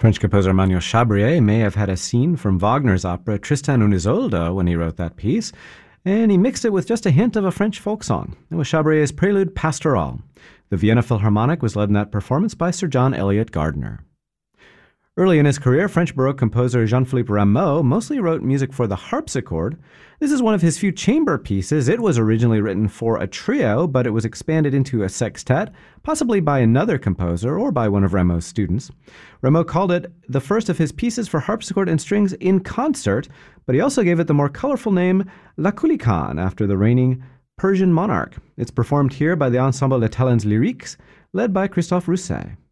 French composer Emmanuel Chabrier may have had a scene from Wagner's opera Tristan und Isolde when he wrote that piece, and he mixed it with just a hint of a French folk song. It was Chabrier's Prelude Pastoral. The Vienna Philharmonic was led in that performance by Sir John Eliot Gardiner. Early in his career, French Baroque composer Jean-Philippe Rameau mostly wrote music for the harpsichord. This is one of his few chamber pieces. It was originally written for a trio, but it was expanded into a sextet, possibly by another composer or by one of Rameau's students. Rameau called it the first of his pieces for harpsichord and strings in concert, but he also gave it the more colorful name La Kulikan, after the reigning Persian monarch. It's performed here by the Ensemble des Talents Lyriques, led by Christophe Rousset.